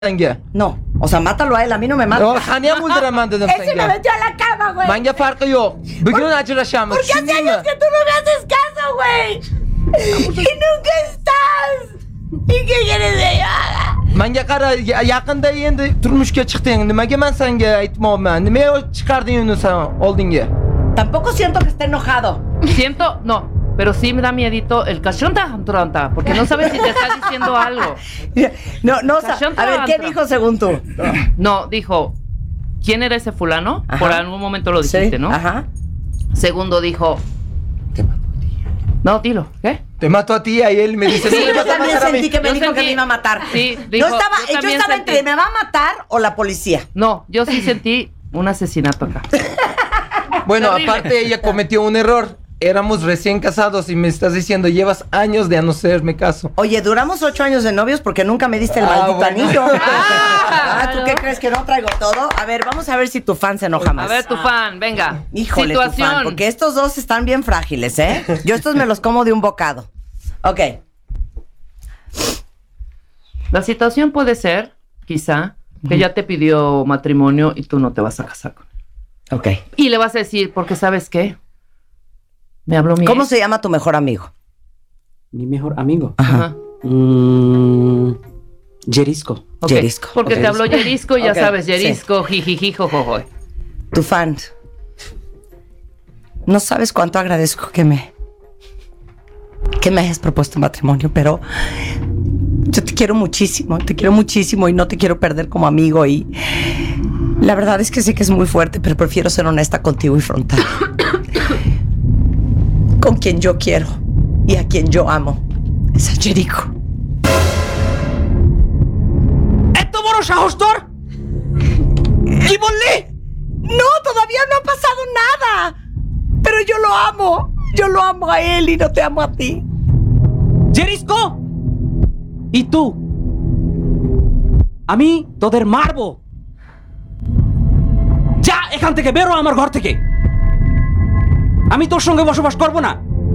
Senge. No, o sea, mátalo a él, a mí no me mata. Haniyam öldüremem dedim Él se me senge. metió a la cama, güey. Bence farkı yok. Bugün ajrashamiz. Porque hace años que tú no me haces caso, güey. Y nunca estás. ¿Y qué quieres que yo haga? Menga qara, yaqinda endi turmushga chiqding. Nimaga men senga aytmoqman? Nima chiqarding uni sen oldinga? Tampoco siento que esté enojado. No, pero sí me da miedito el cachonta, porque no sabes si te está diciendo algo. No, a ver, ¿qué dijo según tú? No, dijo, ¿quién era ese fulano? Ajá. Por algún momento lo dijiste, Sí, ¿no? ajá. Segundo dijo, Te mato a ti. no, dilo, ¿qué? Te mato a ti y él me dice, Sí, "No me yo vas a también matar a sentí mí". que me Yo dijo que sentí- me iba a matar. Sí, yo dijo, estaba yo también entre sentí. me va a matar o la policía. No, yo sí sentí un asesinato acá. Bueno, Terrible. aparte ella cometió un error. Éramos recién casados y me estás diciendo, llevas años de no hacerme caso. Oye, duramos 8 años de novios porque nunca me diste el maldito bueno. anillo. ¿Tú claro. qué crees que no traigo todo? A ver, vamos a ver si tu fan se enoja más. A ver, tu fan, venga. Híjole, tu Situación. fan, porque estos dos están bien frágiles, ¿eh? Yo estos me los como de un bocado. Ok. La situación puede ser, quizá, que ya te pidió matrimonio y tú no te vas a casar con él. Ok. Y le vas a decir, porque ¿sabes qué? Me habló mi ¿Cómo ex. se llama tu mejor amigo? Mi mejor amigo. Ajá. Jerisco. Ok, Yerisco. Porque te habló Yerisco y ya Ok, sabes, sí. Yerisco, jijiji, jojojo. Tu fan. No sabes cuánto agradezco que me hayas propuesto matrimonio, pero yo te quiero muchísimo y no te quiero perder como amigo y la verdad es que sé que es muy fuerte, pero prefiero ser honesta contigo y frontal. Con quien yo quiero y a quien yo amo es a Jericho. এত বড় সাহস তোর? কি বললি? No, todavía no ha pasado nada. Pero yo lo amo. Yo lo amo a él y no te amo a ti. জেরিস্কো? ¿Y tú? আমি তোদের মারবো। যা এখান থেকে বেরো আমার ঘর থেকে। আমি তোর সঙ্গে বসবাস করব না।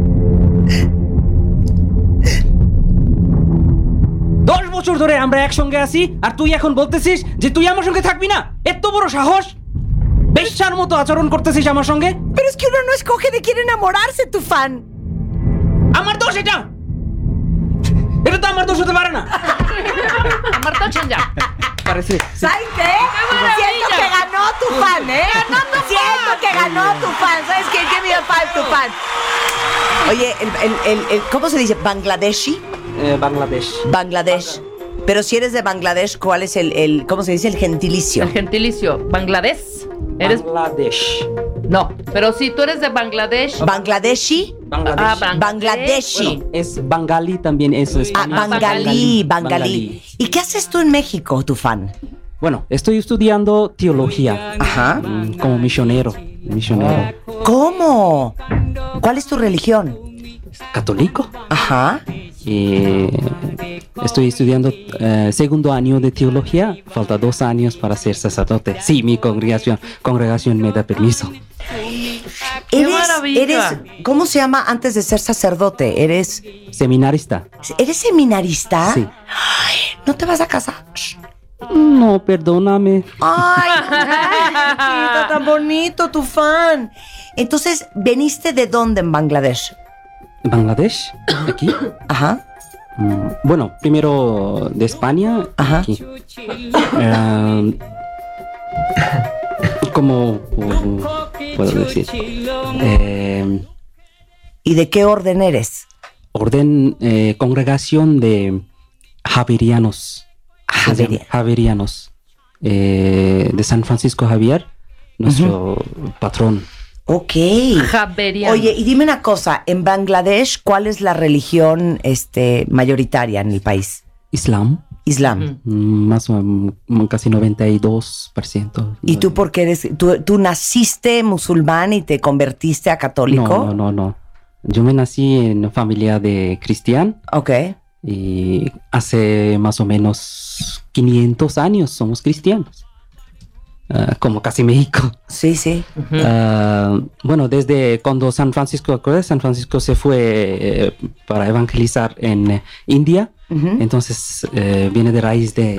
10 বছর ধরে আমরা একসঙ্গে আছি আর তুই এখন বলতেছিস যে তুই আমার সঙ্গে থাকবি না? এত বড় সাহস? বেশ্যার মতো আচরণ করতেছিস আমার সঙ্গে? Pero es que uno no escoge de quién enamorarse, tu fan. আমার দোষ এটা? এটা তো আমার দোষ হতে পারে না। Marta Chanja. Parece. ¿Sabes qué? Siento que ganó tu fan, ¿eh? Siento que ganó tu fan. ¿Sabes qué? Give me a five, tu fan. Oye, ¿cómo se dice? ¿Bangladeshi? Bangladesh. Bangladesh. Pero si eres de Bangladesh, ¿cuál es ¿cómo se dice? El gentilicio. El gentilicio. ¿Bangladesh? ¿Eres? Bangladesh. No, pero si tú eres de Bangladesh. ¿Bangladeshi? Bangladesh. Bangladeshi. Es bengalí también, es Ah, español. Bangalí. ¿Y qué haces tú en México, tu fan? Bueno, estoy estudiando teología Ajá. como misionero. ¿Cómo? ¿Cuál es tu religión? Católico. Ajá. Y estoy estudiando segundo año de teología. Falta 2 años para ser sacerdote. Sí, mi congregación me da permiso. maravilla! ¿Cómo se llama antes de ser sacerdote? ¿Eres Seminarista. seminarista? Sí. Ay, ¿no te vas a casar? No, perdóname. Ay, chiquito, tan bonito tu fan. Entonces, ¿veniste de dónde en Bangladesh? Bangladesh, aquí. Ajá. Bueno, primero de España, Ajá. aquí. ¿Cómo puedo decir? ¿Y de qué orden eres? Orden, congregación de Javerianos. Javerianos. De San Francisco Javier, nuestro patrón. Ok. Javeriano. Oye, y dime una cosa, en Bangladesh, ¿cuál es la religión mayoritaria en el país? Islam. Islam. Más o menos casi 92%. ¿Y tú por qué tú naciste musulmán y te convertiste a católico? No. Yo me nací en una familia de cristiano. Ok. Y hace más o menos 500 años somos cristianos. Como casi México. Sí, sí. Bueno, desde cuando San Francisco se fue para evangelizar en India, entonces viene de raíz de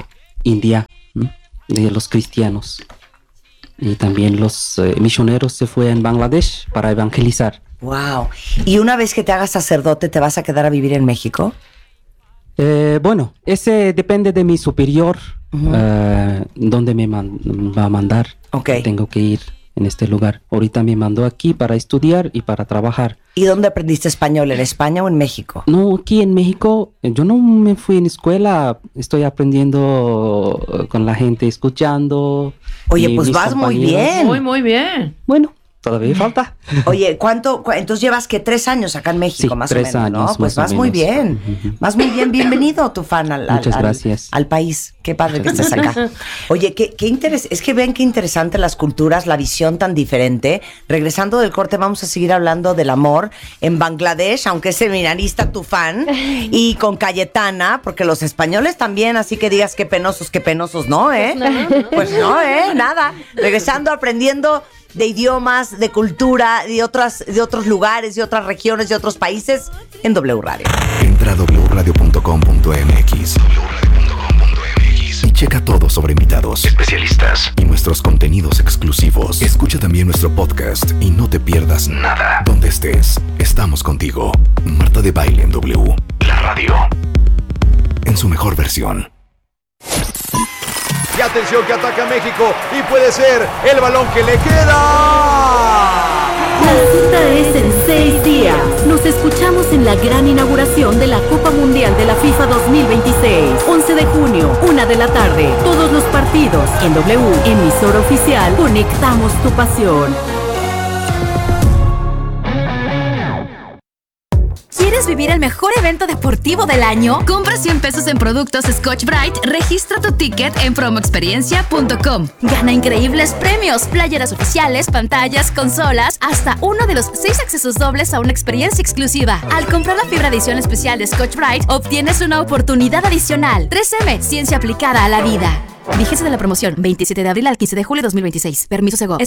India, de los cristianos. Y también los misioneros se fueron a Bangladesh para evangelizar. Wow. ¿Y una vez que te hagas sacerdote, te vas a quedar a vivir en México? Bueno, ese depende de mi superior, dónde me va a mandar. Ok. Tengo que ir en este lugar. Ahorita me mandó aquí para estudiar y para trabajar. ¿Y dónde aprendiste español? ¿En España o en México? No, aquí en México, yo no me fui en escuela, estoy aprendiendo con la gente, escuchando. Oye, pues vas muy bien. Muy bien. Bueno, todavía falta. Oye, entonces llevas que 3 años acá en México, Sí, más 3 o menos, ¿no? años, Pues más o vas muy menos. bien. Vas muy bien, bienvenido, Tufán, Muchas gracias. al país. Qué padre que estés acá. Oye, es que ven qué interesante las culturas, la visión tan diferente. Regresando del corte, vamos a seguir hablando del amor en Bangladesh, aunque es seminarista Tufán, y con Cayetana, porque los españoles también, así que digas qué penosos, ¿no, eh? Pues no, nada. Regresando, aprendiendo de idiomas, de cultura, de otros lugares, de otras regiones, de otros países en W Radio. Entra a wradio.com.mx y checa todo sobre invitados, especialistas y nuestros contenidos exclusivos. Escucha también nuestro podcast y no te pierdas nada. Donde estés, estamos contigo. Marta de Baile en W. La radio. En su mejor versión. Y atención que ataca México y puede ser el balón que le queda. La cita es en 6 días. Nos escuchamos en la gran inauguración de la Copa Mundial de la FIFA 2026. 11 de junio, 1 de la tarde. Todos los partidos en W, emisora oficial. Conectamos tu pasión. ¿Quieres vivir el mejor evento deportivo del año? Compra 100 pesos en productos Scotch-Brite, registra tu ticket en promoexperiencia.com. Gana increíbles premios, playeras oficiales, pantallas, consolas, hasta uno de los 6 accesos dobles a una experiencia exclusiva. Al comprar la fibra edición especial de Scotch-Brite, obtienes una oportunidad adicional. 3M, ciencia aplicada a la vida. Vigencia de la promoción, 27 de abril al 15 de julio de 2026. Permiso Segov.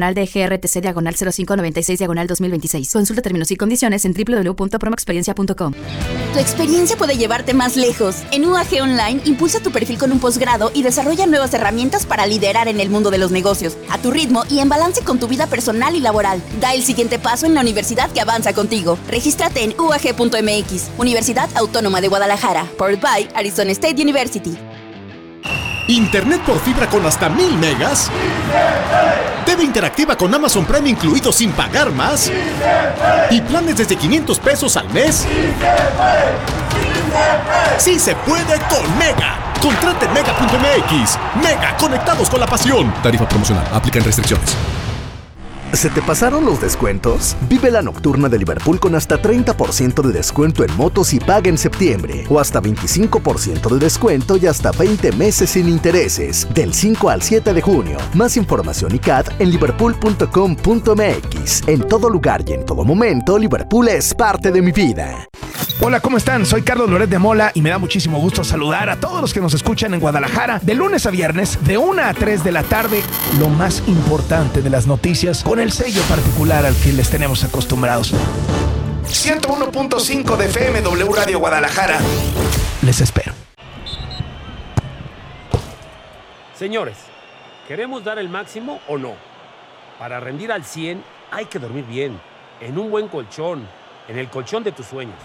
SG/DGRTC/0596/2026. Consulta términos y condiciones en www.promoexperiencia.com. Tu experiencia puede llevarte más lejos. En UAG Online, impulsa tu perfil con un posgrado y desarrolla nuevas herramientas para liderar en el mundo de los negocios, a tu ritmo y en balance con tu vida personal y laboral. Da el siguiente paso en la universidad que avanza contigo. Regístrate en UAG.mx, Universidad Autónoma de Guadalajara, powered by Arizona State University. Internet por fibra con hasta 1000 megas. TV interactiva con Amazon Prime incluido sin pagar más. Y planes desde 500 pesos al mes. ¡Sí se puede con Mega! Contrate en Mega.mx. Mega, conectados con la pasión. Tarifa promocional, aplican restricciones. ¿Se te pasaron los descuentos? Vive la nocturna de Liverpool con hasta 30% de descuento en motos y paga en septiembre. O hasta 25% de descuento y hasta 20 meses sin intereses. Del 5 al 7 de junio. Más información y CAT en liverpool.com.mx. En todo lugar y en todo momento, Liverpool es parte de mi vida. Hola, ¿cómo están? Soy Carlos Loret de Mola y me da muchísimo gusto saludar a todos los que nos escuchan en Guadalajara de lunes a viernes de 1 a 3 de la tarde. Lo más importante de las noticias con el sello particular al que les tenemos acostumbrados. 101.5 de FM W Radio Guadalajara. Les espero. Señores, ¿queremos dar el máximo o no? Para rendir al 100 hay que dormir bien, en un buen colchón, en el colchón de tus sueños.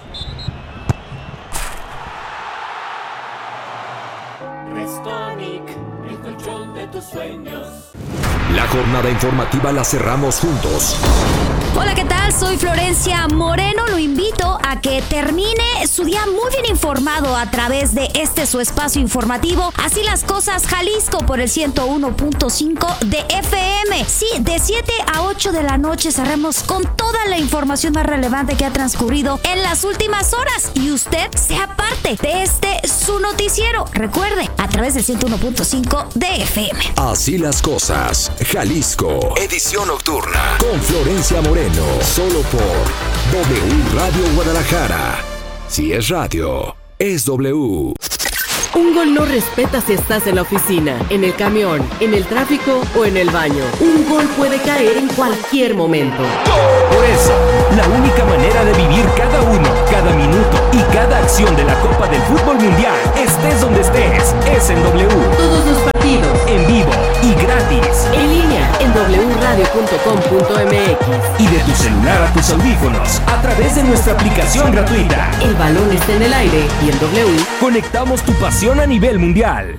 Restonic, el colchón de tus sueños. La jornada informativa la cerramos juntos. Hola, ¿qué tal? Soy Florencia Moreno. Lo invito a que termine su día muy bien informado a través de su espacio informativo. Así las cosas, Jalisco por el 101.5 de FM. Sí, de 7 a 8 de la noche estaremos con toda la información más relevante que ha transcurrido en las últimas horas. Y usted sea parte de su noticiero. Recuerde, a través del 101.5 de FM. Así las cosas, Jalisco. Edición nocturna. Con Florencia Moreno. Solo por W Radio Guadalajara. Si es radio, es W. Un gol no respeta si estás en la oficina, en el camión, en el tráfico o en el baño. Un gol puede caer en cualquier momento. Por eso, la única manera de vivir cada uno, cada minuto y cada acción de la Copa del Fútbol Mundial, estés donde estés, es en W. Todos los partidos, En vivo y gratis. en línea, en wradio.com.mx. Y de tu celular a tus audífonos, a través de nuestra aplicación gratuita. El balón está en el aire y en W. Conectamos tu pasión a nivel mundial.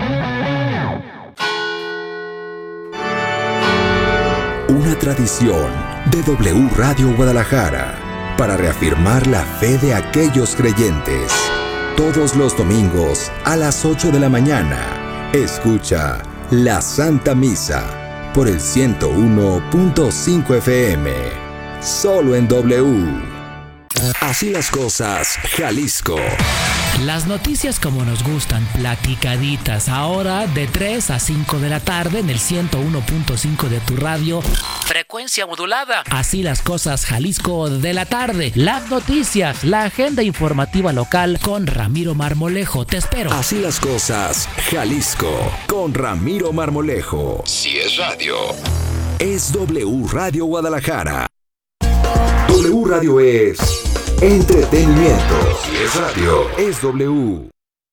Una tradición de W Radio Guadalajara para reafirmar la fe de aquellos creyentes. Todos los domingos a las 8 de la mañana, escucha la Santa Misa por el 101.5 FM. Solo en W. Así las cosas, Jalisco. Las noticias como nos gustan, platicaditas, ahora de 3 a 5 de la tarde en el 101.5 de tu radio. Frecuencia modulada. Así las cosas, Jalisco de la tarde. Las noticias, la agenda informativa local con Ramiro Marmolejo. Te espero. Así las cosas, Jalisco, con Ramiro Marmolejo. Si es radio, es W Radio Guadalajara. W Radio es entretenimiento. Si es radio, es W.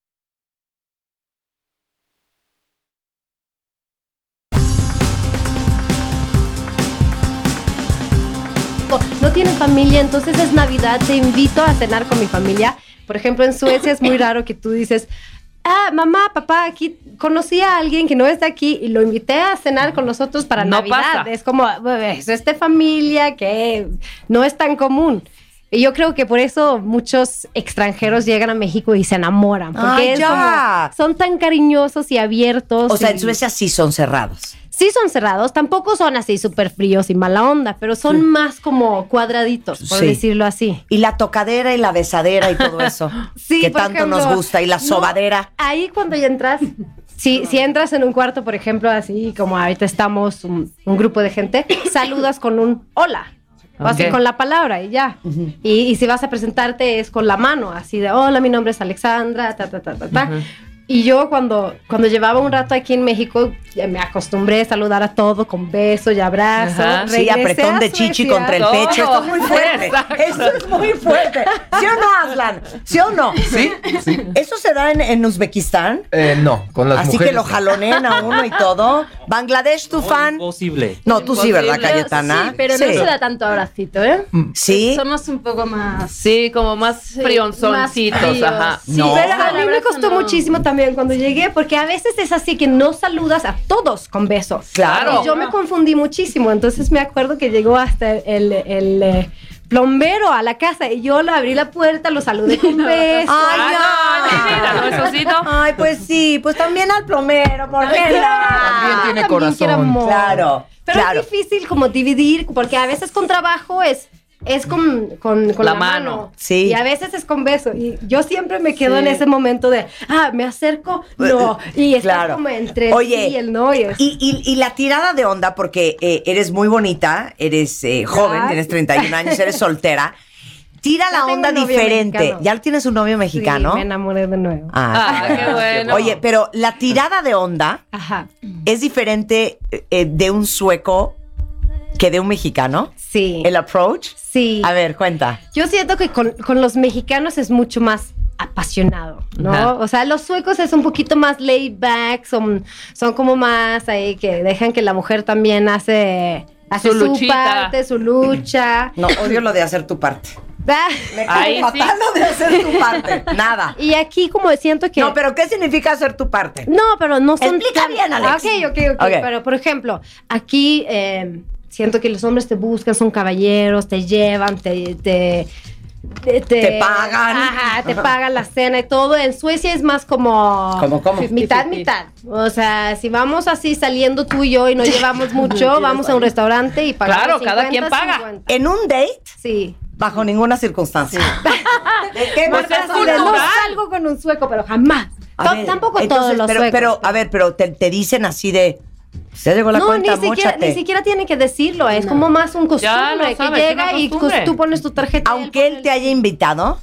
No tienes familia, entonces es Navidad, te invito a cenar con mi familia. Por ejemplo, en Suecia es muy raro que tú dices, mamá, papá, aquí conocí a alguien que no es de aquí y lo invité a cenar con nosotros para No Navidad. pasa. Es como, es de familia que no es tan común. Y yo creo que por eso muchos extranjeros llegan a México y se enamoran. Porque Ay, es ya. como, son tan cariñosos y abiertos. O sea, y- en Suecia sí son cerrados. Sí son cerrados, tampoco son así súper fríos y mala onda, pero son más como cuadraditos, por Sí. decirlo así. Y la tocadera y la besadera y todo eso. Sí, que por tanto ejemplo, nos gusta. Y la no, sobadera. Ahí cuando ya entras, si entras en un cuarto, por ejemplo, así como ahorita estamos un grupo de gente, saludas con un hola. O así Ok. con la palabra y ya. Y si vas a presentarte es con la mano, así de hola, mi nombre es Alexandra, ta. Y yo cuando llevaba un rato aquí en México, ya me acostumbré a saludar a todo con beso y abrazo. Ajá. Sí, Regresé apretón a de chichi Suecia. contra el pecho. Esto es muy fuerte. Exacto. Esto es muy fuerte. ¿Sí o no, Aslan? ¿Sí o no? Sí, sí. ¿Eso se da en Uzbekistán? No, con las Así mujeres. que lo jalonen a uno y todo. Bangladesh, tu fan. Imposible. No, tú sí, ¿verdad, Cayetana? Sí, pero no se da tanto abracito, ¿eh? Sí. Somos un poco más... Sí, como más frionzoncitos, más fríos. ajá. Sí, pero a mí me costó muchísimo también cuando llegué, porque a veces es así que no saludas a todos con besos. Claro. Y yo me confundí muchísimo, entonces me acuerdo que llegó hasta el plombero a la casa y yo le abrí la puerta, lo saludé con beso. Ay, Ay, pues sí, pues también al plomero, ¿por qué no? También tiene que corazón. era amor. Claro, Pero claro. es difícil como dividir, porque a veces con trabajo es con la mano. Sí. Y a veces es con beso. Y yo siempre me quedo Sí. en ese momento de, me acerco, no. Y estás Claro. como entre Oye, sí y el no. Y la tirada de onda, porque eres muy bonita, eres joven, Ay. tienes 31 años, eres soltera. Tira Ya la tengo onda un novio diferente. mexicano. ¿Ya tienes un novio mexicano? Sí, me enamoré de nuevo. Qué bueno. Oye, pero la tirada de onda es diferente de un sueco que de un mexicano. Sí. ¿El approach? Sí. A ver, cuenta. Yo siento que con los mexicanos es mucho más apasionado, ¿no? Ajá. O sea, los suecos es un poquito más laid back, son como más ahí que dejan que la mujer también hace Su su luchita. parte, su lucha. No, odio lo de hacer tu parte. Me Ahí cae fatal lo de hacer tu parte. Nada. Y aquí como siento que... No, pero ¿qué significa hacer tu parte? No, pero no son... Explica bien, Alex. Ok. Ok. Pero, por ejemplo, aquí siento que los hombres te buscan, son caballeros, te llevan, te pagan. Ajá, te pagan la cena y todo. En Suecia es más como... ¿Cómo? Mitad. O sea, si vamos así saliendo tú y yo y no llevamos mucho, vamos a un restaurante y pagamos. Claro, cada 50, quien paga. 50. ¿En un date? Sí. Bajo ninguna circunstancia. ¿De qué Pues me estás es cultural. hablando? No salgo con un sueco, pero jamás. A ver, Tampoco entonces, todos los suecos. Pero, a ver, pero te dicen así de... Ya llegó la No, cuenta, ni siquiera tiene que decirlo. Es como más un Ya lo costumbre que sabes, llega una y costumbre. tú pones tu tarjeta. Aunque él te haya invitado.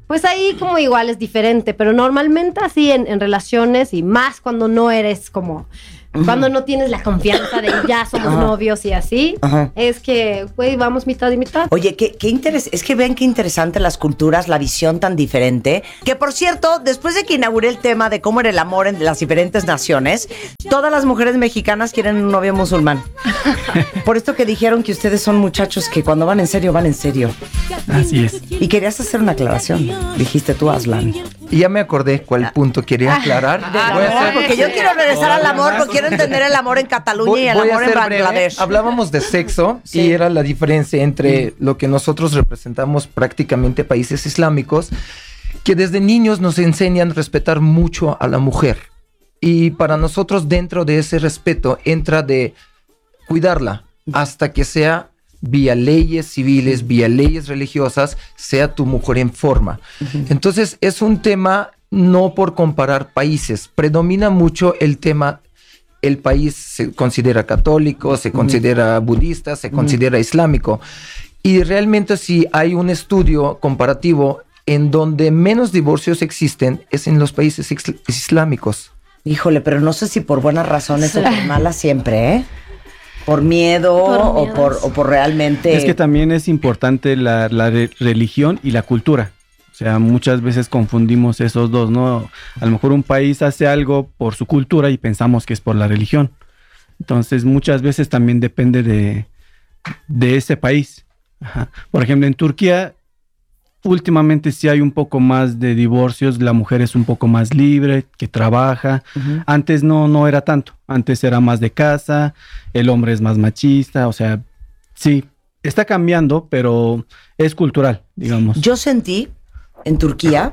Pues ahí como igual es diferente, pero normalmente así en relaciones y más cuando no eres como... Cuando no tienes la confianza de ya somos novios y así, es que, güey, vamos mitad y mitad. Oye, qué es que ven qué interesante las culturas, la visión tan diferente. Que por cierto, después de que inauguré el tema de cómo era el amor en las diferentes naciones, todas las mujeres mexicanas quieren un novio musulmán. Por esto que dijeron que ustedes son muchachos que cuando van en serio, van en serio. Así es. Y querías hacer una aclaración, dijiste tú, Aslan. Y ya me acordé cuál punto quería aclarar. Porque yo quiero regresar al amor, porque quiero entender el amor en Cataluña y el amor en Bangladesh. Hablábamos de sexo y era la diferencia entre lo que nosotros representamos prácticamente países islámicos, que desde niños nos enseñan a respetar mucho a la mujer. Y para nosotros dentro de ese respeto entra de cuidarla hasta que sea vía leyes civiles, vía leyes religiosas, sea tu mujer en forma. Entonces es un tema no por comparar países, predomina mucho el tema. El país se considera católico, se considera budista, se considera islámico. Y realmente si hay un estudio comparativo en donde menos divorcios existen es en los países islámicos. Híjole, pero no sé si por buenas razones o por malas siempre, ¿eh? ¿Por miedo o por realmente...? Es que también es importante la religión y la cultura. O sea, muchas veces confundimos esos dos, ¿no? A lo mejor un país hace algo por su cultura y pensamos que es por la religión. Entonces, muchas veces también depende de ese país. Ajá. Por ejemplo, en Turquía, últimamente sí hay un poco más de divorcios. La mujer es un poco más libre, que trabaja. Antes no era tanto. Antes era más de casa, el hombre es más machista. O sea, sí, está cambiando, pero es cultural, digamos. Yo sentí en Turquía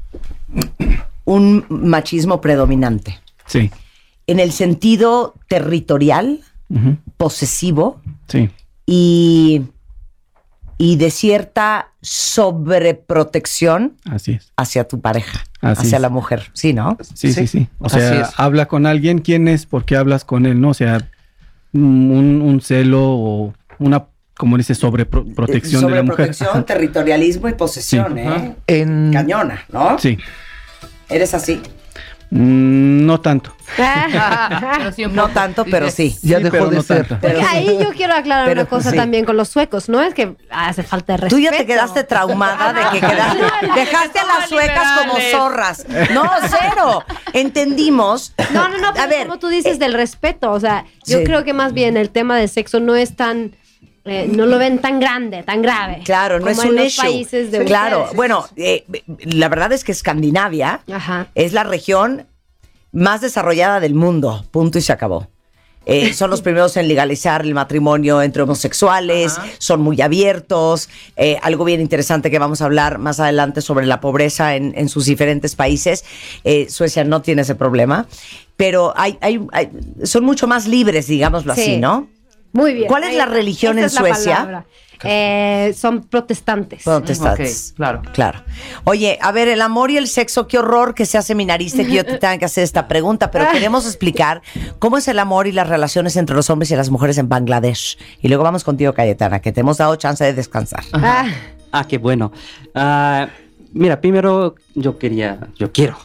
un machismo predominante. Sí. En el sentido territorial, posesivo, sí, y de cierta sobreprotección. Así es. Hacia tu pareja, Así hacia es. la mujer, ¿sí, no? Sí. O sea, habla con alguien, ¿quién es? ¿Por qué hablas con él? ¿No? O sea, un celo o una, como dice, sobreprotección de la mujer. Sobreprotección, territorialismo y posesión, sí. Cañona, ¿no? Sí. ¿Eres así? No tanto. No tanto, pero sí. Ya dejó de ser. Porque ahí yo quiero aclarar una cosa también con los suecos. No es que hace falta de respeto. Tú ya te quedaste traumada de que dejaste a las suecas como zorras. No, cero. Entendimos. No, pero a ver, como tú dices del respeto. O sea, yo creo que más bien el tema del sexo no es tan... no lo ven tan grande, tan grave. Claro, no es un issue. Países de claro, ustedes. bueno, la verdad es que Escandinavia es la región más desarrollada del mundo, punto y se acabó. Son los primeros en legalizar el matrimonio entre homosexuales, son muy abiertos. Algo bien interesante que vamos a hablar más adelante sobre la pobreza en sus diferentes países. Suecia no tiene ese problema, pero son mucho más libres, digámoslo así, ¿no? Muy bien. ¿Cuál es la religión en Suecia? Son protestantes. Protestantes. Claro. Oye, a ver, el amor y el sexo, qué horror que seas seminarista y que yo te tenga que hacer esta pregunta, pero queremos explicar cómo es el amor y las relaciones entre los hombres y las mujeres en Bangladesh. Y luego vamos contigo, Cayetana, que te hemos dado chance de descansar. Qué bueno. Mira, primero yo quiero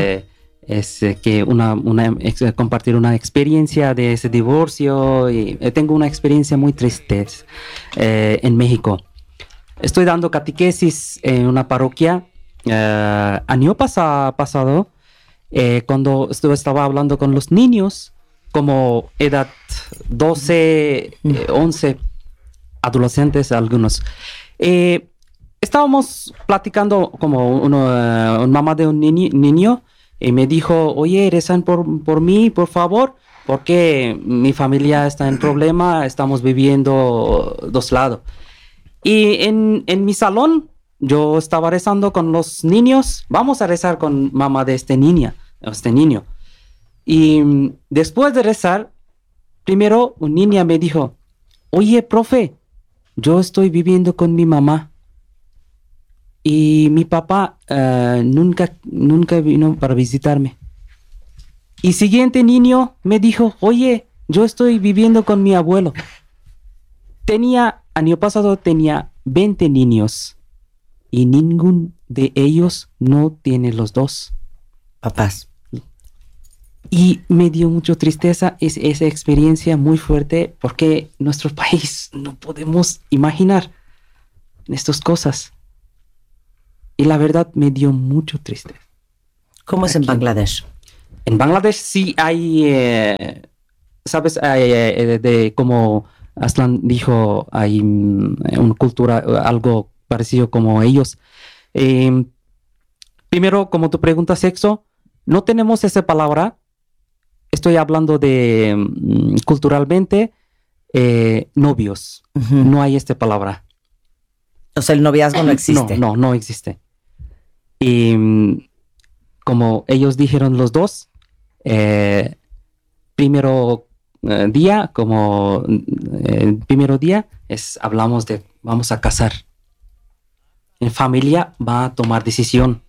compartir una experiencia de ese divorcio. Y tengo una experiencia muy triste en México. Estoy dando catequesis en una parroquia. Año pasado, cuando estaba hablando con los niños, como edad 12, 11, adolescentes algunos. Estábamos platicando como una mamá de un niño. Y me dijo, oye, rezan por mí, por favor, porque mi familia está en problema, estamos viviendo dos lados. Y en mi salón, yo estaba rezando con los niños, vamos a rezar con mamá de este niño. Y después de rezar, primero una niña me dijo, oye, profe, yo estoy viviendo con mi mamá. Y mi papá nunca vino para visitarme. Y siguiente niño me dijo, oye, yo estoy viviendo con mi abuelo. Año pasado tenía 20 niños. y ningún de ellos no tiene los dos papás. Y me dio mucha tristeza esa experiencia muy fuerte, porque en nuestro país no podemos imaginar estas cosas. Y la verdad me dio mucho tristeza. ¿Cómo es en Bangladesh? En Bangladesh sí hay, ¿sabes? Como Aslan dijo, hay una cultura, algo parecido como ellos. Primero, como tu pregunta, sexo, no tenemos esa palabra. Estoy hablando de culturalmente, novios. No hay esta palabra. O sea, el noviazgo no existe. No existe. Y como ellos dijeron los dos, primero día hablamos de vamos a casar. En familia va a tomar decisión.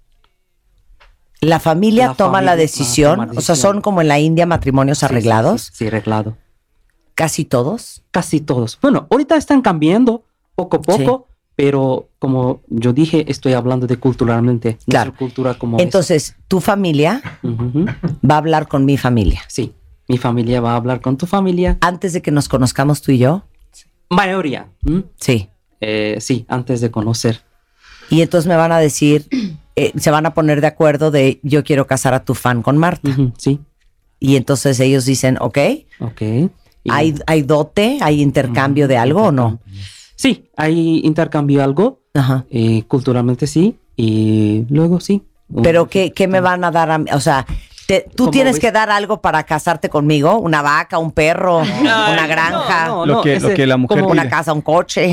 La familia toma la decisión. O sea, son como en la India matrimonios arreglados. Sí, arreglado. ¿Casi todos? Casi todos. Bueno, ahorita están cambiando poco a poco, pero como yo dije, estoy hablando de culturalmente. Claro. Nuestra cultura como entonces, tu familia va a hablar con mi familia. Sí, mi familia va a hablar con tu familia. Antes de que nos conozcamos tú y yo. Mayoría. Sí. Sí, antes de conocer. Y entonces me van a decir, se van a poner de acuerdo de yo quiero casar a tu fan con Marta. Sí. Y entonces ellos dicen, ok. ¿Hay dote? ¿Hay intercambio de algo o no? Sí, hay intercambio algo. Culturalmente sí. Y luego sí. Pero ¿qué me van a dar a mí? O sea, tú tienes que dar algo para casarte conmigo. Una vaca, un perro, una granja. Lo que la mujer pide. Una casa, un coche.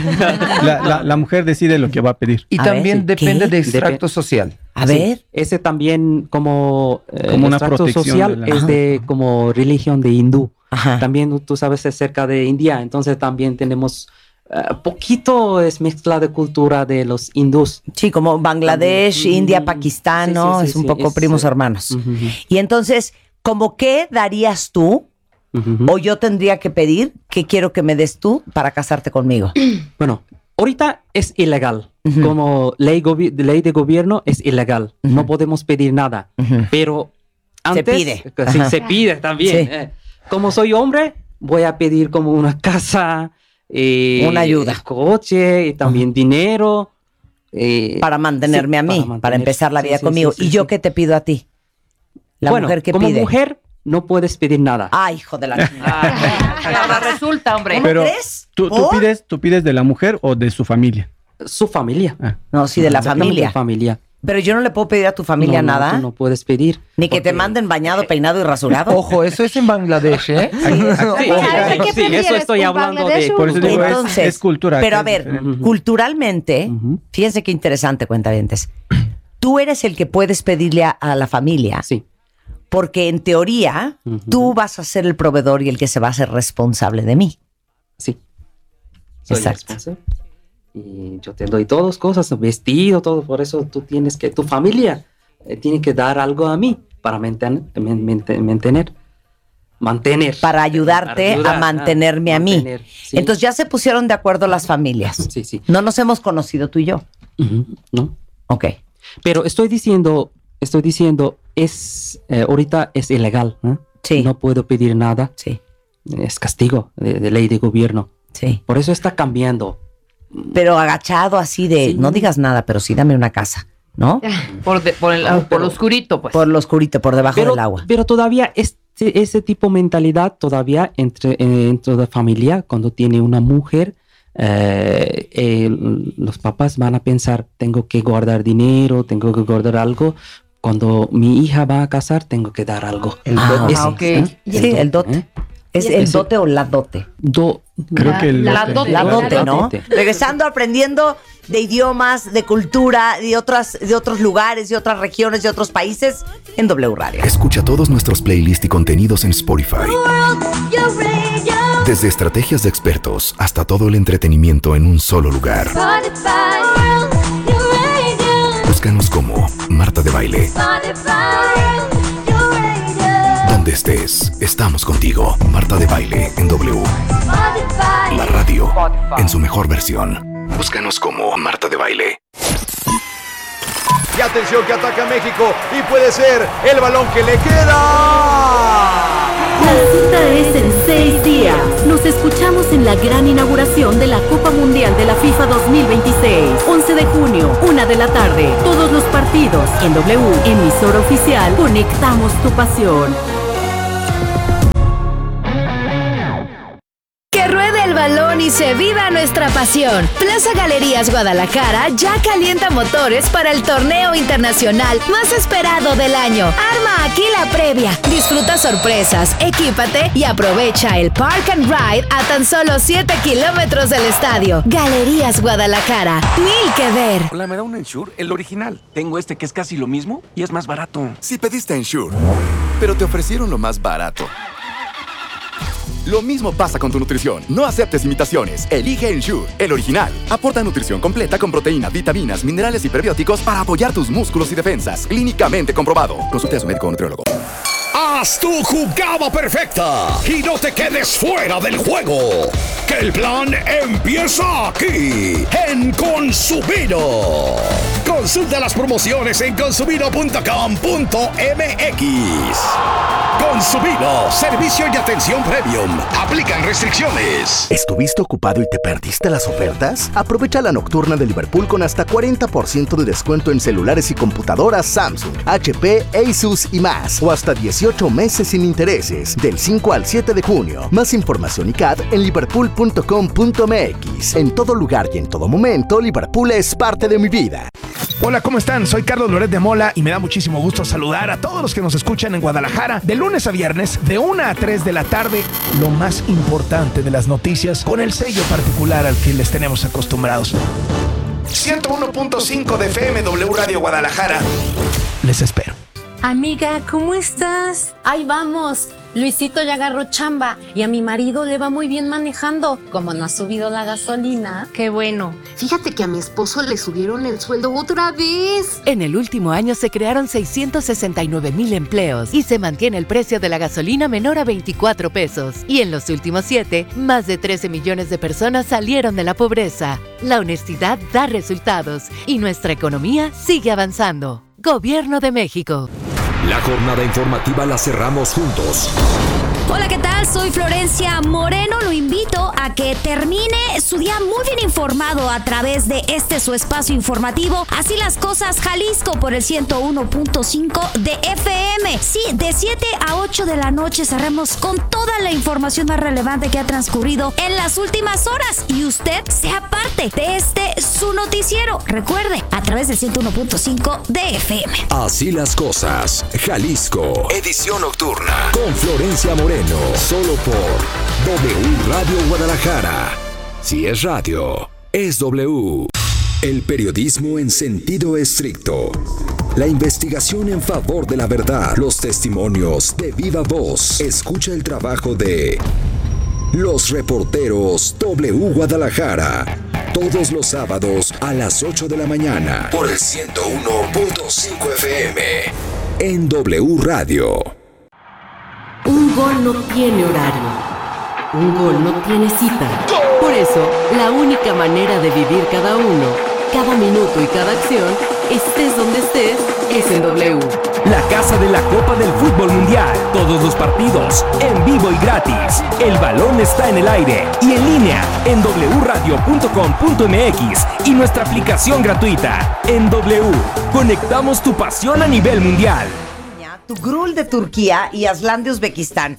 La mujer decide lo que va a pedir. Y también depende de extracto social. A ver. Ese también como una extracto protección social es de como religión de hindú. También tú sabes acerca de India. Entonces también tenemos poquito es mezcla de cultura de los hindús. Sí, como Bangladesh, India, Pakistán, ¿no? Es un poco primos hermanos. Y entonces, ¿cómo qué darías tú o yo tendría que pedir qué quiero que me des tú para casarte conmigo? Bueno, ahorita es ilegal. Como ley de gobierno es ilegal. No podemos pedir nada. Pero antes... Se pide. Sí, se pide también. Sí. Como soy hombre, voy a pedir como una casa... una ayuda. Coche y también dinero. Para mantenerme a mí, para empezar la vida conmigo. ¿Y yo qué te pido a ti? La mujer que como pide. Mujer no puedes pedir nada. Ay, hijo de la chingada. Ahora resulta, hombre. Pero crees? ¿tú pides de la mujer o de su familia? Su familia. No, sí, de la familia. familia. Pero yo no le puedo pedir a tu familia nada. Tú no puedes pedir. Ni que te manden bañado, peinado y rasurado. Ojo, eso es en Bangladesh, ¿eh? Sí, eso estoy hablando de... Por eso digo, entonces, es cultura. Pero a ver, culturalmente, fíjense qué interesante, cuentavientes. Tú eres el que puedes pedirle a la familia. Sí. Porque en teoría, tú vas a ser el proveedor y el que se va a hacer responsable de mí. Sí. Soy exacto. Responsable. Y yo te doy todas cosas, vestido, todo. Por eso tú tienes que, tu familia tiene que dar algo a mí para mantener. Para ayudarte a mantenerme a mí. Sí. Entonces ya se pusieron de acuerdo las familias. Sí. No nos hemos conocido tú y yo. No. Ok. Pero estoy diciendo, ahorita es ilegal. Sí. No puedo pedir nada. Sí. Es castigo de ley de gobierno. Sí. Por eso está cambiando. Pero agachado así de, no digas nada, pero sí dame una casa, ¿no? Por lo oscurito, pues. Por lo oscuro, por debajo del agua. Pero todavía ese tipo de mentalidad todavía dentro de familia, cuando tiene una mujer, los papás van a pensar, tengo que guardar dinero, tengo que guardar algo. Cuando mi hija va a casar, tengo que dar algo. El dote. Sí, el dote. ¿Es el dote o la dote? Creo que la dote, ¿no? Regresando, aprendiendo de idiomas, de cultura, de otros lugares, de otras regiones, de otros países en W Radio. Escucha todos nuestros playlists y contenidos en Spotify. Desde estrategias de expertos hasta todo el entretenimiento en un solo lugar. Búscanos como Marta de Baile. Donde estés, estamos contigo. Marta de Baile en W. La radio en su mejor versión. Búscanos como Marta de Baile. Y atención que ataca México y puede ser el balón que le queda. La cita es en 6 días. Nos escuchamos en la gran inauguración de la Copa Mundial de la FIFA 2026. 11 de junio, 1 de la tarde. Todos los partidos en W, emisora oficial. Conectamos tu pasión. Que ruede el balón y se viva nuestra pasión. Plaza Galerías Guadalajara ya calienta motores para el torneo internacional más esperado del año. Arma aquí la previa. Disfruta sorpresas, equípate y aprovecha el Park and Ride a tan solo 7 kilómetros del estadio. Galerías Guadalajara, mil que ver. Hola, ¿me da un Ensure? El original. Tengo este que es casi lo mismo y es más barato. Si pediste Ensure, pero te ofrecieron lo más barato. Lo mismo pasa con tu nutrición. No aceptes imitaciones. Elige Ensure, el original. Aporta nutrición completa con proteína, vitaminas, minerales y prebióticos para apoyar tus músculos y defensas. Clínicamente comprobado. Consulte a su médico o nutriólogo. Haz tu jugada perfecta y no te quedes fuera del juego. Que el plan empieza aquí, en Consumino. Consulta las promociones en consumino.com.mx. Consumino, servicio y atención premium. Aplican restricciones. ¿Estuviste ocupado y te perdiste las ofertas? Aprovecha la nocturna de Liverpool con hasta 40% de descuento en celulares y computadoras Samsung, HP, Asus y más. O hasta 18 meses sin intereses, del 5 al 7 de junio. Más información y CAD en liverpool.com.mx. En todo lugar y en todo momento, Liverpool es parte de mi vida. Hola, ¿cómo están? Soy Carlos Loret de Mola y me da muchísimo gusto saludar a todos los que nos escuchan en Guadalajara de lunes a viernes de 1 a 3 de la tarde. Lo más importante de las noticias con el sello particular al que les tenemos acostumbrados. 101.5 de FM W Radio Guadalajara. Les espero. Amiga, ¿cómo estás? Ahí vamos. Luisito ya agarró chamba y a mi marido le va muy bien manejando. Como no ha subido la gasolina. Qué bueno. Fíjate que a mi esposo le subieron el sueldo otra vez. En el último año se crearon 669,000 empleos y se mantiene el precio de la gasolina menor a 24 pesos. Y en los últimos 7, más de 13 millones de personas salieron de la pobreza. La honestidad da resultados y nuestra economía sigue avanzando. Gobierno de México. La jornada informativa la cerramos juntos. Hola, ¿qué tal? Soy Florencia Moreno. Lo invito a que termine su día muy bien informado a través de su espacio informativo. Así las cosas, Jalisco, por el 101.5 de FM. Sí, de 7 a 8 de la noche cerramos con toda la información más relevante que ha transcurrido en las últimas horas. Y usted sea parte de su noticiero. Recuerde, a través del 101.5 de FM. Así las cosas, Jalisco. Edición nocturna con Florencia Moreno. Solo por W Radio Guadalajara. Si es radio, es W. El periodismo en sentido estricto. La investigación en favor de la verdad. Los testimonios de viva voz. Escucha el trabajo de los reporteros W Guadalajara. Todos los sábados a las 8 de la mañana. Por el 101.5 FM. En W Radio. Un gol no tiene horario. Un gol no tiene cita. Por eso, la única manera de vivir cada uno, cada minuto y cada acción, estés donde estés, es en W. La casa de la Copa del Fútbol Mundial. Todos los partidos, en vivo y gratis. El balón está en el aire y en línea en wradio.com.mx y nuestra aplicación gratuita. En W, conectamos tu pasión a nivel mundial. Tugrul de Turquía y Aslan de Uzbekistán.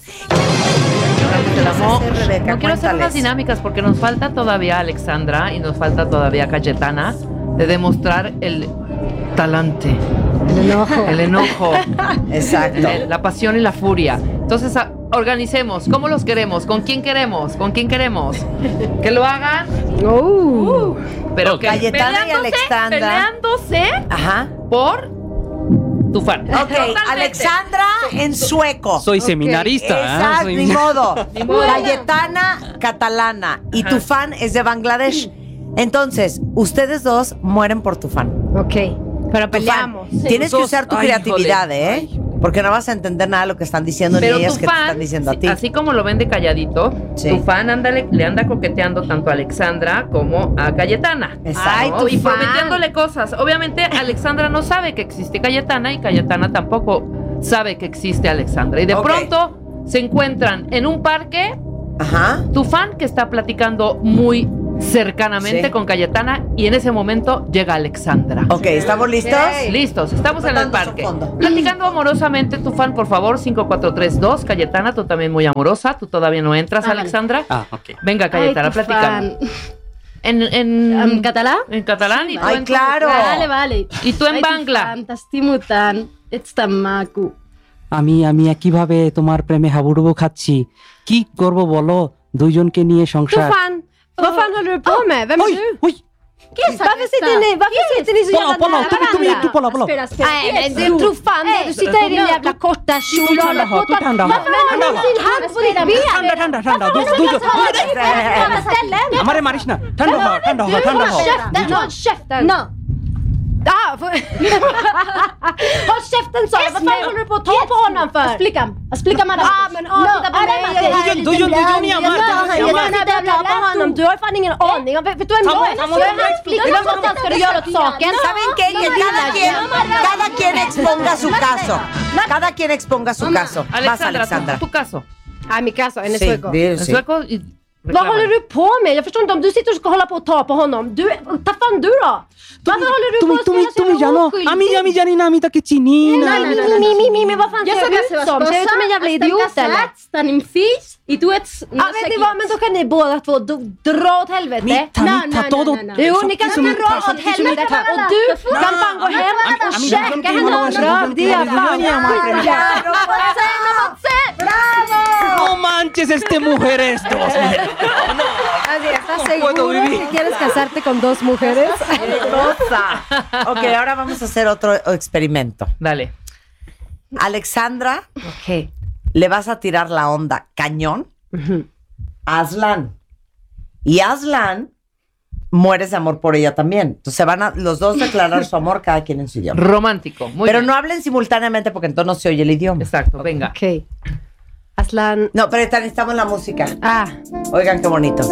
No quiero hacer unas dinámicas porque nos falta todavía Alexandra y nos falta todavía Cayetana de demostrar el talante. El enojo. Exacto. La pasión y la furia. Entonces, organicemos. ¿Cómo los queremos? ¿Con quién queremos? ¿Con quién queremos? Que lo hagan. Pero que Cayetana y Alexandra. Peleándose. Ajá. Por tu fan. Ok, Alexandra en sueco. Soy seminarista. Exacto, ni modo. Cayetana catalana. Y tu fan es de Bangladesh. Entonces, ustedes dos mueren por tu fan. Ok, pero peleamos. Tienes que usar tu creatividad, ¿eh? Porque no vas a entender nada de lo que están diciendo pero ni ellas que fan, te están diciendo a ti. Así como lo ven de calladito, tu fan le anda coqueteando tanto a Alexandra como a Cayetana. Exacto. Y prometiéndole cosas. Obviamente Alexandra no sabe que existe Cayetana y Cayetana tampoco sabe que existe Alexandra. Y de pronto se encuentran en un parque. Ajá. Tu fan que está platicando muy cercanamente con Cayetana y en ese momento llega Alexandra. Ok, ¿estamos listos? Listos, estamos en el parque. Platicando amorosamente, tu fan, por favor, 5432. Cayetana, tú también muy amorosa. Tú todavía no entras, Alexandra. Ok. Venga, Cayetana, platicamos. ¿En catalán? En catalán. ¿Y tú Ay, claro. Vale. ¿Y tú en Bangla? Fantastimutan, etstamaku. আমি কিভাবে তোমার প্রেমে হাবুডুবু খাচ্ছি কি করব বলো দুইজনকে নিয়ে সংসার Vad fan håller du på med? Vem är du? Varför sitter ni så jävla nära varandra? Nej, men du tror fan det. Du sitter i din jävla korta kjol och håller på att ta... Varför har du sin hand på ditt ben? আমারে মারিস না ঠান্ডা হ Håll käften! Håll käften sa jag! Vad fan håller du på att ta på honom för? Explica madame. Men titta på mig! Jag honom. Du har fan ingen aning. Vet du vem jag är? Jag är hans flickvän. Vad fan ska du göra åt saken? ¿Saben qué? Cada quien exponga su caso. Cada quien exponga su caso. Vas, Alexandra. Tu caso. Mi caso, en sueco. En sueco y... Vad håller du på med? Jag förstår inte om du sitter och ska hålla på och ta på honom. Ta fan du då? Varför håller du på att spela så oskyldig? আমি জানি না আমি তাকে চিনি না Nej, vad fan ser jag ut som? Ser jag ut som en jävla idiot eller? Están en fis y tú ets... vet ni vad? Men då kan ni båda två dra åt helvete. Jo, ni kan inte dra åt helvete. Och du kan fan gå hem och käka henne och röv. Det är fan. ¡Bravo! No manches, mujeres, dos mujeres. ¿Estás seguro que quieres casarte con dos mujeres? Ok, ahora vamos a hacer otro experimento. Dale. Alexandra, le vas a tirar la onda cañón a Aslan. Y Aslan mueres de amor por ella también. Entonces van a los dos declarar su amor, cada quien en su idioma. Romántico, muy Pero bien. no hablen simultáneamente porque entonces no se oye el idioma. Exacto, venga. Ok. Aslan. No, pero necesitamos la música. Ah. Oigan qué bonito.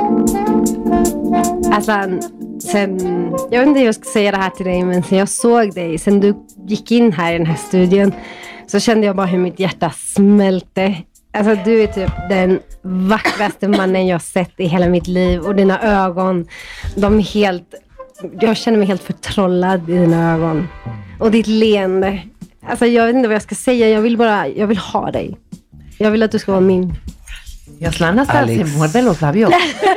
Aslan, jag vet inte hur jag ska säga det här till dig, men sen jag såg dig, sen du gick in här i den här studion, så kände jag bara hur mitt hjärta smälte. Alltså du är typ den vackraste mannen jag sett i hela mitt liv, och dina ögon, de är helt, jag känner mig helt förtrollad i dina ögon. Och ditt leende. Alltså jag vet inte vad jag ska säga, jag vill ha dig. Jag vill att du ska vara min. Aslan hasta se muerde los labios.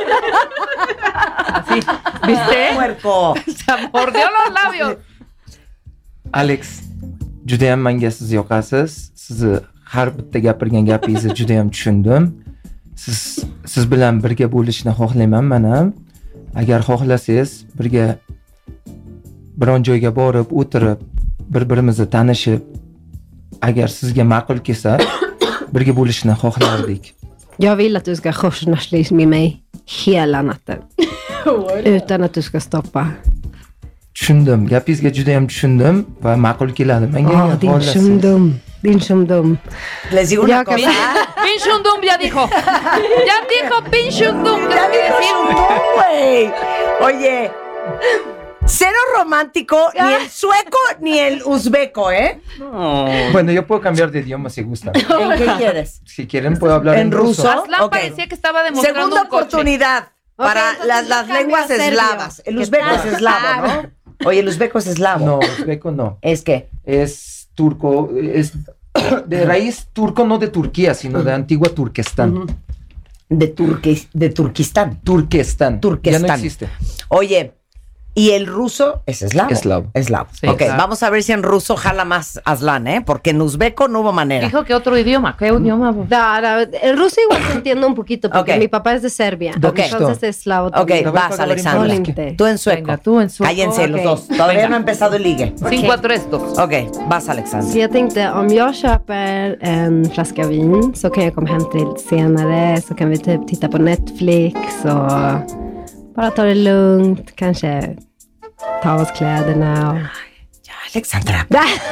Así, ¿viste? Puerco. Se mordió los labios. Alex, judayam menga siz yoqasiz. Sizni har bitta gapirgan gapingizni judayam tushundim. Siz bilan birga bo'lishni xohlayman men ham. Agar xohlasangiz birga biron joyga borib, o'tirib, bir-birimizni tanishib, agar sizga ma'qul kelsa, birga bo'lishni xohlardik. Jag vill att du ska korsnarslis med mig hela natten. Utan att du ska stoppa. Tushundim. Gapingizga juda ham tushundim va ma'qul keladi menga. Din shumdum. Les digo una cosa. Bin Shundum ya dijo. Ya dijo Bin Shundum. Güey. Oye, cero romántico, ni el sueco ni el uzbeco, ¿eh? No. Bueno, yo puedo cambiar de idioma si gusta. ¿En qué quieres? Si quieren puedo hablar en ruso. Aslan parecía que estaba demostrando Segunda un coche. oportunidad para las lenguas eslavas. El uzbeco es eslavo, ¿no? Oye, el uzbeco es eslavo. No, uzbeco no. ¿Es qué? Es turco, es de raíz turco, no de Turquía, sino de antigua Turquestán. De Turquistán. Turquestán. Ya no existe. Oye, ¿y el ruso es eslavo? Eslavo. Sí, ok, claro. Vamos a ver si en ruso jala más Aslan, ¿eh? Porque en uzbeco no hubo manera. Dijo que otro idioma. ¿Qué idioma? El ruso igual te entiendo un poquito, porque mi papá es de Serbia. Okay. Entonces es eslavo Ok, también. vas, Alexandra. Tú en sueco. Venga, tú en sueco. Cállense los dos. Todavía no ha empezado el ligue. 5-3-2. Ok, vas, Alexandra. Så jag tänkte, om jag köper en flaska vin så kan jag komma hem till senare, så kan vi typ titta på Netflix och bara ta det lugnt, kanske ta av oss kläderna och Alexandra.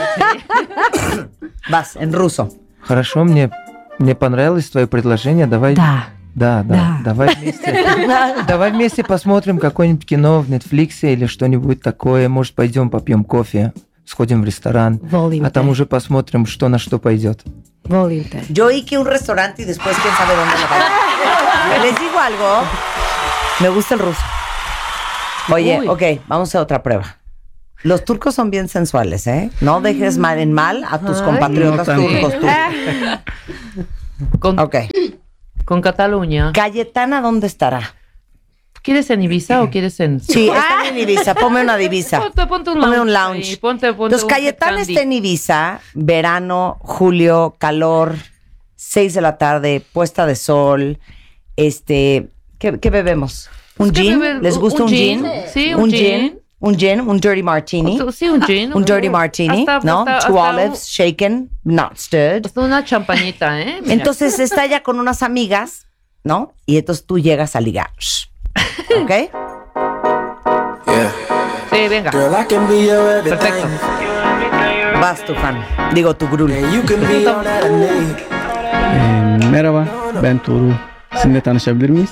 Vas, en ruso. Хорошо, мне понравилось твое предложение. Давай. Да. Давай вместе посмотрим какое-нибудь кино в Netflix или что-нибудь такое. Может, пойдем попьем кофе, сходим в ресторан, а там уже посмотрим, что на что пойдет. Yo oí que un restaurante y después quién sabe dónde lo vaya. Les digo algo. Me gusta el ruso. Oye, ok, vamos a otra prueba. Los turcos son bien sensuales, ¿eh? No dejes mal a tus compatriotas turcos. Con Cataluña. Cayetana, ¿dónde estará? ¿Quieres en Ibiza o quieres en...? Sí, está en Ibiza. Ponme una divisa. Ponte un lounge. Sí, ponte Entonces, Cayetana está en Ibiza, verano, julio, calor, 6 de la tarde, puesta de sol. ¿Qué bebemos? ¿Un gin? ¿Les gusta un gin? Sí, un gin. Un gin, un dirty martini. Sí, un gin. Un dirty martini, ¿no? Two olives, shaken, not stirred. Hasta una champañita, ¿eh? Mira. Entonces está ella con unas amigas, ¿no? Y entonces tú llegas a ligar. ¿Ok? Sí, venga. Perfecto. Vas, tu fan. Digo, tu grul. Merhaba, ben Tuğrul. Sizinle tanışabilir miyiz?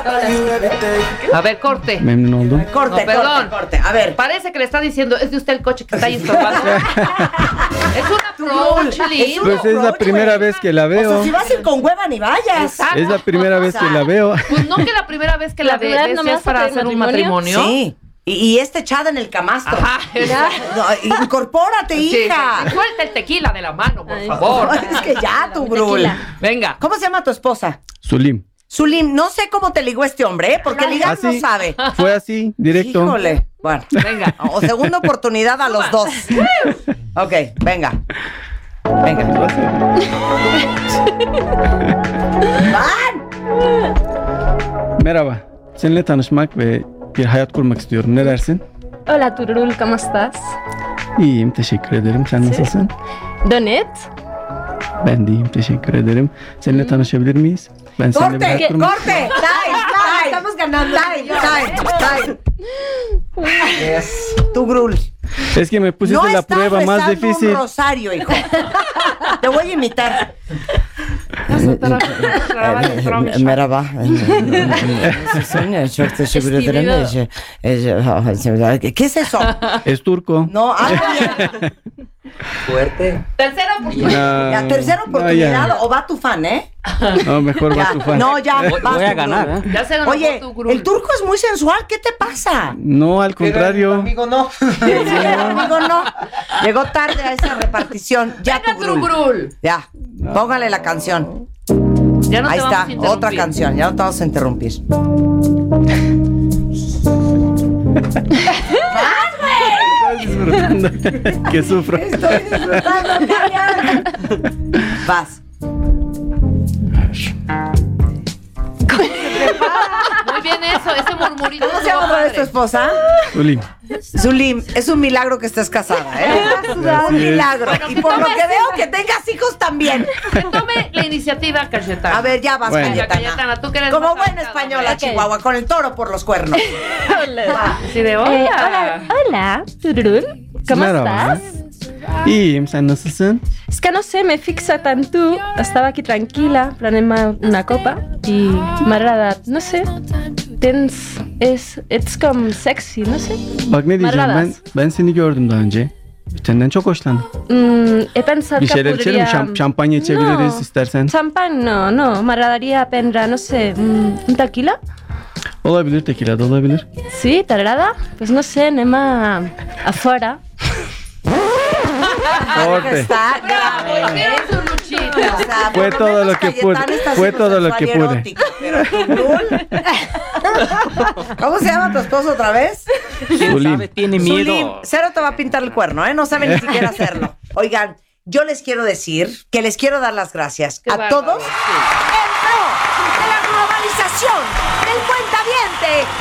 A ver, corte. Memnun oldum. Corte. A ver. Parece que le está diciendo, es de usted el coche que está ahí estorbando. Es una approach, lindo. Pues es la primera vez que la veo. O sea, si vas a ir con hueva, ni vayas. Es la primera vez que la veo. Pues no que la primera vez que la ves es para hacer un matrimonio. Sí. Y esta echada en el camastro. Ajá. No, incorpórate, hija. Sí. Suelta el tequila de la mano, por favor. Es que ya, tu brul. Venga. ¿Cómo se llama tu esposa? Sulim, no sé cómo te ligó este hombre, ¿eh? Porque ligar no sabe. Fue así, directo. Híjole. Bueno, venga. O segunda oportunidad a los dos. Ok, venga. Van! Merhaba. Seninle tanışmak ve bir hayat kurmak istiyorum. Ne dersin? Hola Tuğrul, ¿cómo estás? İyiyim, teşekkür ederim. Sen nasılsın? Donet. Ben de iyiyim, teşekkür ederim. Seninle tanışabilir miyiz? Ben seninle bir hayat kurmak ¡Corte! ¡Time! Estamos ganando. Time. Yes. Tu grul. Es que me pusiste la prueba más difícil. Un rosario, hijo. Te voy a imitar. Merhaba. ¿Qué es eso? Es turco. No, algo bien. Fuerte. Tercera oportunidad. La tercera oportunidad o va tu fan, ¿eh? No, mejor va tu fan. No, ya. Voy a ganar, ¿eh? Ya se ganó. Oye, el turco es muy sensual. ¿Qué te pasa? No, al contrario. Amigo, no. Amigo, no. Llegó tarde a esa repartición. Ya tu grul. Ya. Póngale la canción. Ya no ahí te está, vamos a otra canción. Ya no te vamos a interrumpir. Estás disfrutando. Que sufro. Estoy disfrutando, Tania. Vas. Muy bien eso, ese murmurito. ¿Cómo se llama otra vez tu esposa? Zulim, es un milagro que estés casada, ¿eh? Un milagro. Bueno, y por lo que veo, que tengas hijos también. Que tome la iniciativa, Cayetana. A ver, ya vas, bueno. Cayetana. Tú que eres como buena española, Chihuahua, con el toro por los cuernos. Sí, de hola. Hola, Tuğrul. ¿Cómo estás? İyiyim, sen nasılsın? Es que no sé, me fixa tanto. Estaba aquí tranquila, planeé una copa y me agrada, no sé. It's como sexy, no sé. Bak ne diyeceğim, ben seni gördüm daha önce. Senden çok hoşlandım. He pensado bir que şeyler podría... içelim, şampanya içebiliriz istersen. Champán no, me agradaría aprender, no sé, un tequila. Olabilir, tequila da olabilir. Sí, ¿te agrada? Pues no sé, nema afuera. Corte. Está grave, ¿eh? O sea, fue todo lo que pude. Fue todo lo que pude. Pero ¿cómo se llama tu esposo otra vez? Zulim. Tiene miedo. Zulim, cero te va a pintar el cuerno, ¿eh? No sabe ni siquiera hacerlo. Oigan, yo les quiero decir que les quiero dar las gracias a todos. En pro de la globalización, del cuentaviente,